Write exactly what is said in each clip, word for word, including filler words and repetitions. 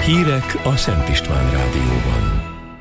Hírek a Szent István Rádióban.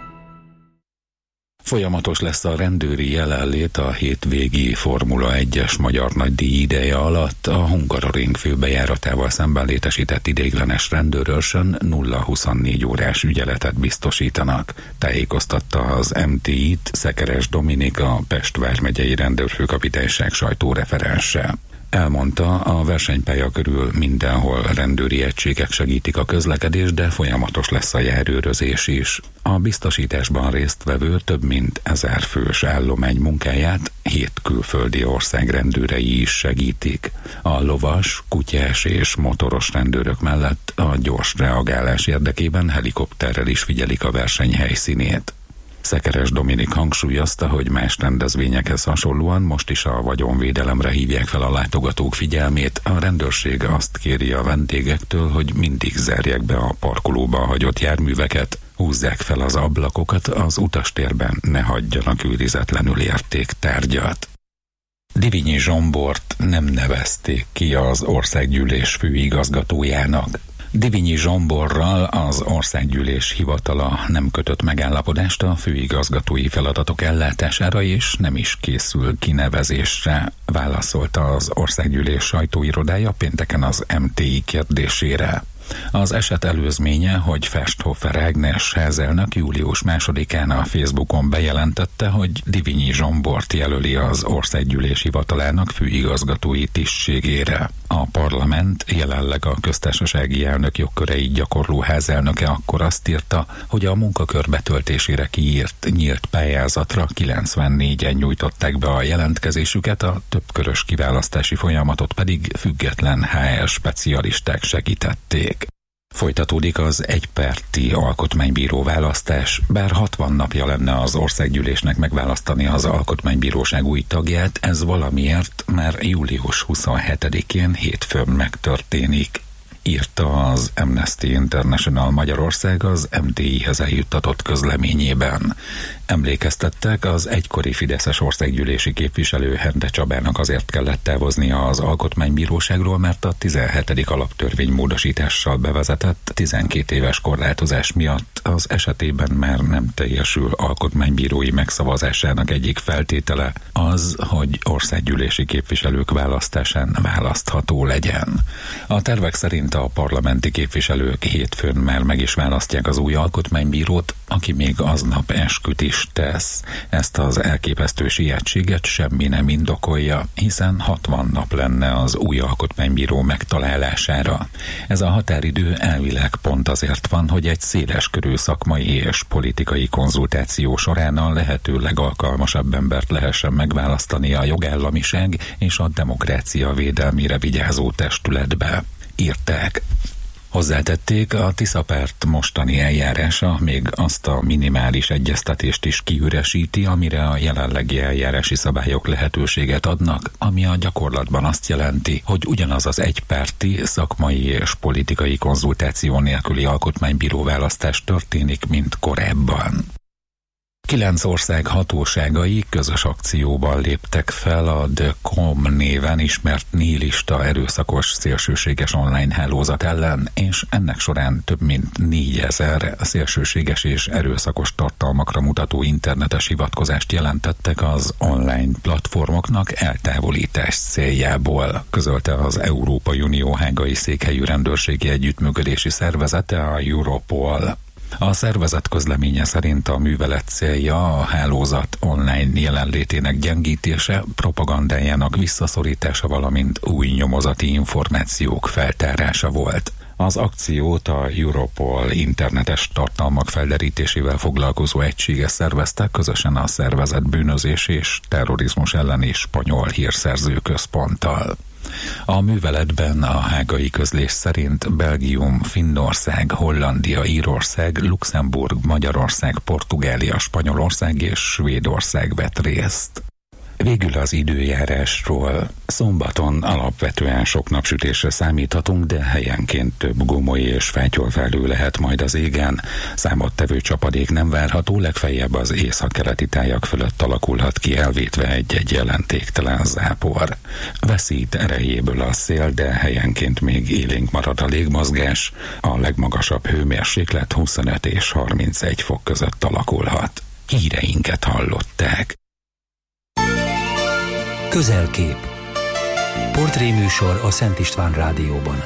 Folyamatos lesz a rendőri jelenlét a hétvégi Formula egyes magyar nagydíj ideje alatt. A Hungaroring főbejáratával szemben létesített ideiglenes rendőrőrsön nulla huszonnégy órás ügyeletet biztosítanak. Tájékoztatta az em té í-t Szekeres Dominik, a Pest vármegyei rendőrfőkapitányság sajtóreferense. Elmondta, a versenypálya körül mindenhol rendőri egységek segítik a közlekedést, de folyamatos lesz a járőrözés is. A biztosításban résztvevő több mint ezer fős állomány munkáját hét külföldi ország rendőrei is segítik. A lovas, kutyás és motoros rendőrök mellett a gyors reagálás érdekében helikopterrel is figyelik a verseny helyszínét. Szekeres Dominik hangsúlyozta, hogy más rendezvényekhez hasonlóan most is a vagyonvédelemre hívják fel a látogatók figyelmét. A rendőrség azt kéri a vendégektől, hogy mindig zárják be a parkolóba hagyott járműveket, húzzák fel az ablakokat, az utastérben ne hagyjanak őrizetlenül értéktárgyat. Divinyi Zsombort nem nevezték ki az országgyűlés főigazgatójának. Divinyi Zsomborral az országgyűlés hivatala nem kötött megállapodást a főigazgatói feladatok ellátására, és nem is készül kinevezésre, válaszolta az országgyűlés sajtóirodája pénteken az em té í kérdésére. Az eset előzménye, hogy Festhofer Ágnes házelnök július másodikán a Facebookon bejelentette, hogy Divinyi Zsombort jelöli az országgyűlés hivatalának főigazgatói tisztségére. A parlament, jelenleg a köztársasági elnök jogköreit gyakorló házelnöke akkor azt írta, hogy a munkakör betöltésére kiírt nyílt pályázatra kilencvennégyen nyújtották be a jelentkezésüket, a többkörös kiválasztási folyamatot pedig független há er specialisták segítették. Folytatódik az egyperti alkotmánybíró választás, bár hatvan napja lenne az országgyűlésnek megválasztani az alkotmánybíróság új tagját, ez valamiért már július huszonhetedikén hétfőn megtörténik, írta az Amnesty International Magyarország az em té í-hez eljuttatott közleményében. Emlékeztettek, az egykori fideszes országgyűlési képviselő Hende Csabának azért kellett távoznia az alkotmánybíróságról, mert a tizenhetedik alaptörvény módosítással bevezetett tizenkét éves korlátozás miatt az esetében már nem teljesül alkotmánybírói megszavazásának egyik feltétele az, hogy országgyűlési képviselők választásán választható legyen. A tervek szerint a parlamenti képviselők hétfőn már meg is választják az új alkotmánybírót, aki még aznap esküt is tesz. Ezt az elképesztő sietséget semmi nem indokolja, hiszen hatvan nap lenne az új alkotmánybíró megtalálására. Ez a határidő elvileg pont azért van, hogy egy széleskörű szakmai és politikai konzultáció során a lehető legalkalmasabb embert lehessen megválasztani a jogállamiság és a demokrácia védelmére vigyázó testületbe, írták. Hozzátették, a Tiszapárt mostani eljárása még azt a minimális egyeztetést is kiüresíti, amire a jelenlegi eljárási szabályok lehetőséget adnak, ami a gyakorlatban azt jelenti, hogy ugyanaz az egypárti, szakmai és politikai konzultáció nélküli alkotmánybíró választás történik, mint korábban. Kilenc ország hatóságai közös akcióban léptek fel a The Com néven ismert nihilista erőszakos szélsőséges online hálózat ellen, és ennek során több mint négyezer szélsőséges és erőszakos tartalmakra mutató internetes hivatkozást jelentettek az online platformoknak eltávolítás céljából, közölte az Európai Unió hágai székhelyű rendőrségi együttműködési szervezete, a Europol. A szervezet közleménye szerint a művelet célja a hálózat online jelenlétének gyengítése, propagandájának visszaszorítása, valamint új nyomozati információk feltárása volt. Az akciót a Europol internetes tartalmak felderítésével foglalkozó egysége szervezte közösen a szervezett bűnözés és terrorizmus elleni spanyol hírszerző központtal. A műveletben a hágai közlés szerint Belgium, Finnország, Hollandia, Írország, Luxemburg, Magyarország, Portugália, Spanyolország és Svédország vett részt. Végül az időjárásról. Szombaton alapvetően sok napsütésre számíthatunk, de helyenként több gomoly és fátyolfelhő lehet majd az égen. Számottevő csapadék nem várható, legfeljebb az északkeleti tájak fölött alakulhat ki, elvétve egy-egy jelentéktelen zápor. Veszít erejéből a szél, de helyenként még élénk marad a légmozgás. A legmagasabb hőmérséklet huszonöt és harmincegy fok között alakulhat. Híreinket hallották. Közelkép. Portréműsor a Szent István Rádióban.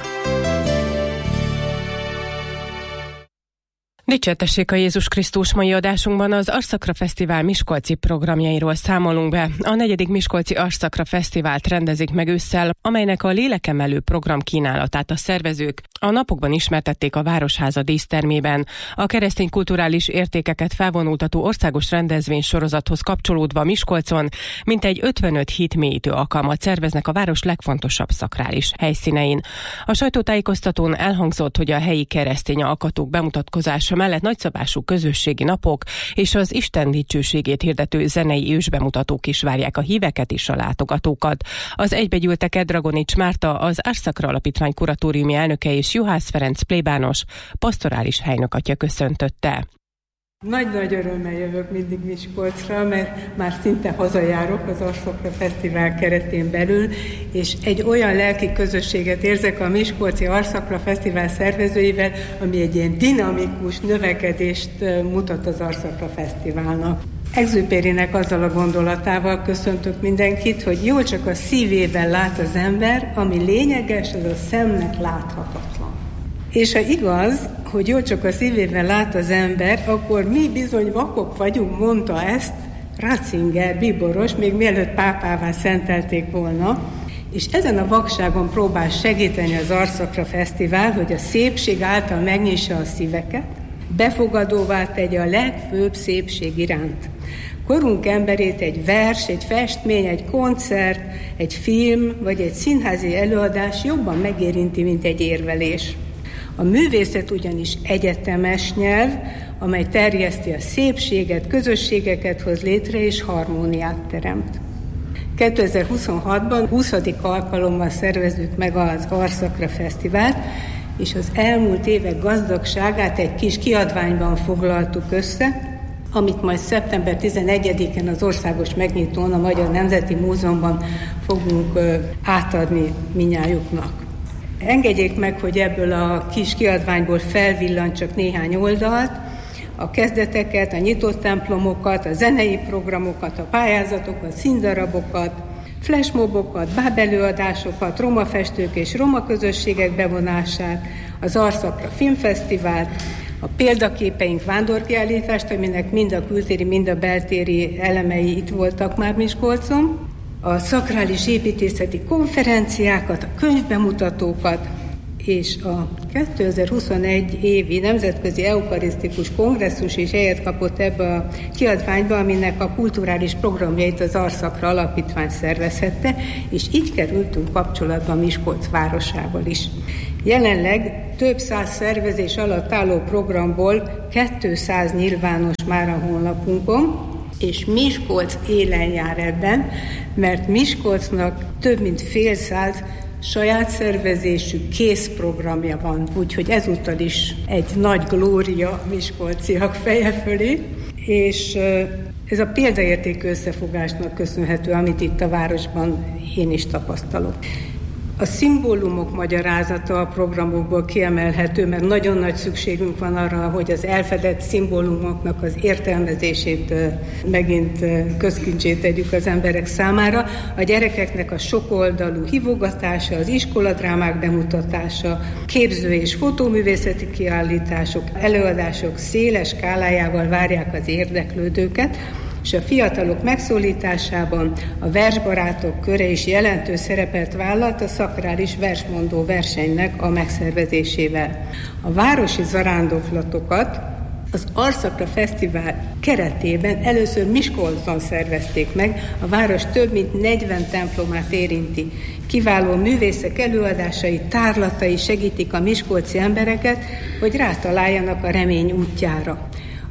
Dicsértessék a Jézus Krisztus, mai adásunkban az Arszakra Fesztivál miskolci programjairól számolunk be. A negyedik Miskolci Arszakra Fesztivált rendezik meg ősszel, amelynek a lélekemelő program kínálatát a szervezők a napokban ismertették a Városháza dísztermében. A keresztény kulturális értékeket felvonultató országos rendezvény sorozathoz kapcsolódva Miskolcon mintegy ötvenöt hitmélyítő alkalmat szerveznek a város legfontosabb szakrális helyszínein. A sajtótájékoztatón elhangzott, hogy a helyi keresztény alkatók bemutatkozása mellett nagyszabású közösségi napok és az Isten dicsőségét hirdető zenei ősbemutatók is várják a híveket és a látogatókat. Az egybegyűlteket Dragonics Márta, az Arszakra Alapítvány kuratóriumi elnöke és Juhász Ferenc plébános, pastorális helynökatya köszöntötte. Nagy-nagy örömmel jövök mindig Miskolcra, mert már szinte hazajárok az Arszakra Fesztivál keretén belül, és egy olyan lelki közösséget érzek a Miskolci Arszakra Fesztivál szervezőivel, ami egy ilyen dinamikus növekedést mutat az Arszakra Fesztiválnak. Exupérynek azzal a gondolatával köszöntök mindenkit, hogy jól csak a szívében lát az ember, ami lényeges, az a szemnek láthatatlan. És ha igaz, hogy jól csak a szívében lát az ember, akkor mi bizony vakok vagyunk, mondta ezt Ratzinger bíboros, még mielőtt pápává szentelték volna, és ezen a vakságon próbál segíteni az Arszakra Fesztivál, hogy a szépség által megnyissa a szíveket, befogadóvá tegye a legfőbb szépség iránt. Korunk emberét egy vers, egy festmény, egy koncert, egy film vagy egy színházi előadás jobban megérinti, mint egy érvelés. A művészet ugyanis egyetemes nyelv, amely terjeszti a szépséget, közösségeket hoz létre és harmóniát teremt. kétezer-huszonhatban huszadik alkalommal szervezzük meg az Arszakra Fesztivált, és az elmúlt évek gazdagságát egy kis kiadványban foglaltuk össze, amit majd szeptember tizenegyedikén az országos megnyitón a Magyar Nemzeti Múzeumban fogunk átadni minnyájuknak. Engedjék meg, hogy ebből a kis kiadványból felvillancsak néhány oldalt, a kezdeteket, a nyitott templomokat, a zenei programokat, a pályázatokat, színdarabokat, flashmobokat, bábelőadásokat, romafestők és roma közösségek bevonását, az Arszakra Filmfesztivált, a példaképeink vándorkiállítást, aminek mind a kültéri, mind a beltéri elemei itt voltak már Miskolcon, a szakrális építészeti konferenciákat, a könyvbemutatókat, és a kétezer-huszonegy évi Nemzetközi Eukarisztikus Kongresszus is helyet kapott ebbe a kiadványba, aminek a kulturális programjait az Arszakra Alapítvány szervezhette, és így kerültünk kapcsolatba Miskolc városával is. Jelenleg több száz szervezés alatt álló programból kétszáz nyilvános már a honlapunkon, és Miskolc élen jár ebben, mert Miskolcnak több mint fél száz saját szervezésű készprogramja van, úgyhogy ezúttal is egy nagy glória miskolciak feje fölé, és ez a példaértékű összefogásnak köszönhető, amit itt a városban én is tapasztalok. A szimbólumok magyarázata a programokból kiemelhető, mert nagyon nagy szükségünk van arra, hogy az elfedett szimbólumoknak az értelmezését megint közkincsét tegyük az emberek számára. A gyerekeknek a sokoldalú hívogatása, az iskoladrámák bemutatása, képző- és fotóművészeti kiállítások, előadások széles skálájával várják az érdeklődőket, és a fiatalok megszólításában a versbarátok köre is jelentős szerepet vállalt a szakrális versmondó versenynek a megszervezésével. A városi zarándoklatokat az Arszakra Fesztivál keretében először Miskolcon szervezték meg, a város több mint negyven templomát érinti. Kiváló művészek előadásai, tárlatai segítik a miskolci embereket, hogy rátaláljanak a remény útjára.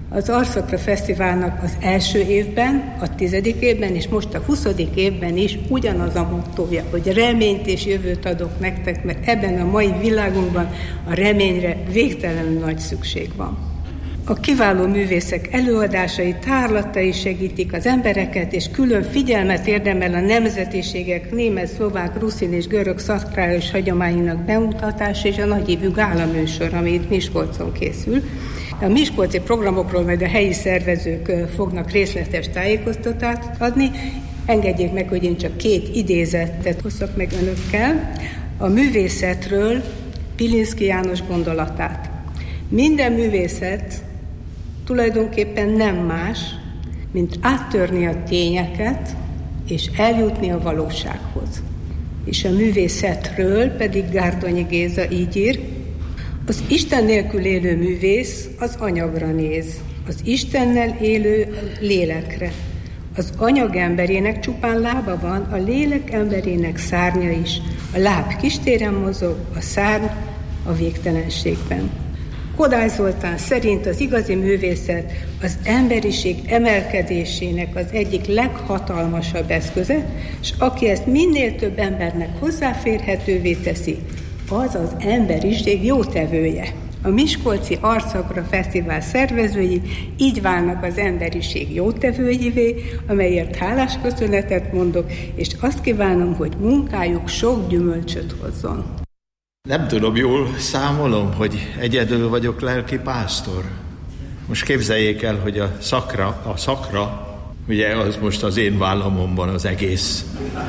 Az Arszakra Fesztiválnak az első évben, a tizedik évben és most a huszadik évben is ugyanaz a mottója, hogy reményt és jövőt adok nektek, mert ebben a mai világunkban a reményre végtelenül nagy szükség van. A kiváló művészek előadásai, tárlatai segítik az embereket, és külön figyelmet érdemel a nemzetiségek német, szlovák, ruszin és görög szakrális hagyományainak bemutatása és a nagyívű gálaműsor, ami itt Miskolcon készül. A miskolci programokról majd a helyi szervezők fognak részletes tájékoztatást adni. Engedjék meg, hogy én csak két idézetet hozzak meg önökkel. A művészetről Pilinszky János gondolatát. Minden művészet tulajdonképpen nem más, mint áttörni a tényeket és eljutni a valósághoz. És a művészetről pedig Gárdonyi Géza így ír: az Isten nélkül élő művész az anyagra néz, az Istennel élő lélekre. Az anyag emberének csupán lába van, a lélek emberének szárnya is. A láb kistéren mozog, a szárny a végtelenségben. Kodály Zoltán szerint az igazi művészet az emberiség emelkedésének az egyik leghatalmasabb eszköze, és aki ezt minél több embernek hozzáférhetővé teszi, az az emberiség jótevője. A Miskolci Arszakra Fesztivál szervezői így válnak az emberiség jótevőivé, amelyért hálás köszönetet mondok, és azt kívánom, hogy munkájuk sok gyümölcsöt hozzon. Nem tudom, jól számolom, hogy egyedül vagyok lelki pásztor. Most képzeljék el, hogy a szakra, a szakra, ugye az most az én vállamon van az egész.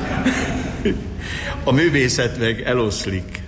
A művészet meg eloszlik.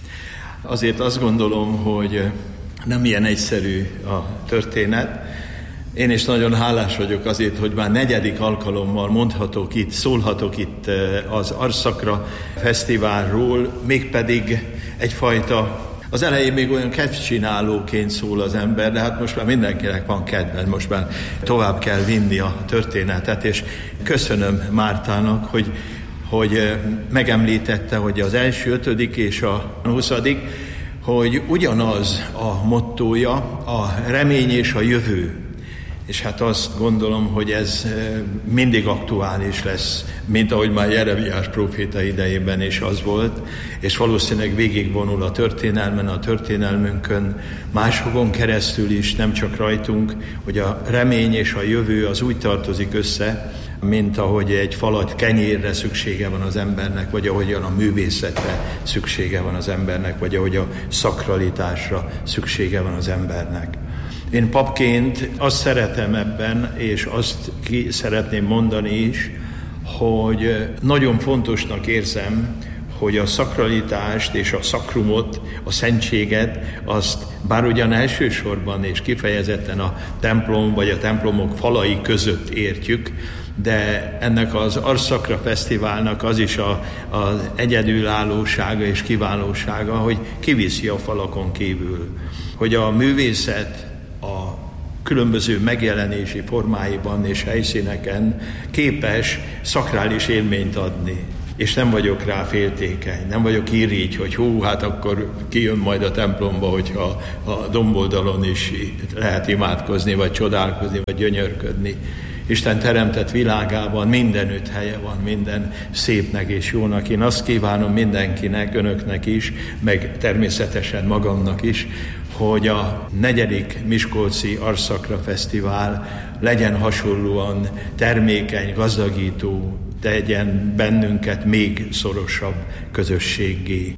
Azért azt gondolom, hogy nem ilyen egyszerű a történet. Én is nagyon hálás vagyok azért, hogy már negyedik alkalommal mondhatok itt, szólhatok itt az Arszakra Fesztiválról, mégpedig egyfajta, az elején még olyan kedvcsinálóként szól az ember, de hát most már mindenkinek van kedve, most már tovább kell vinni a történetet, és köszönöm Mártának, hogy, hogy megemlítette, hogy az első, ötödik és a huszadik, hogy ugyanaz a mottója, a remény és a jövő. És hát azt gondolom, hogy ez mindig aktuális lesz, mint ahogy már Jeremiás próféta idejében is az volt, és valószínűleg végigvonul a történelmen, a történelmünkön, másokon keresztül is, nem csak rajtunk, hogy a remény és a jövő az úgy tartozik össze, mint ahogy egy falat kenyérre szüksége van az embernek, vagy ahogyan a művészetre szüksége van az embernek, vagy ahogy a szakralitásra szüksége van az embernek. Én papként azt szeretem ebben, és azt ki szeretném mondani is, hogy nagyon fontosnak érzem, hogy a szakralitást és a szakrumot, a szentséget, azt bár ugyan elsősorban és kifejezetten a templom vagy a templomok falai között értjük, de ennek az Arszakra Fesztiválnak az is a, az egyedülállósága és kiválósága, hogy kiviszi a falakon kívül, hogy a művészet a különböző megjelenési formáiban és helyszíneken képes szakrális élményt adni. És nem vagyok rá féltékeny, nem vagyok irigy, hogy hú, hát akkor kijön majd a templomba, hogyha a domboldalon is lehet imádkozni, vagy csodálkozni, vagy gyönyörködni. Isten teremtett világában mindenütt helye van, minden szépnek és jónak. Én azt kívánom mindenkinek, önöknek is, meg természetesen magamnak is, hogy a negyedik Miskolci Arszakra Fesztivál legyen hasonlóan termékeny, gazdagító, tegyen bennünket még szorosabb közösséggé.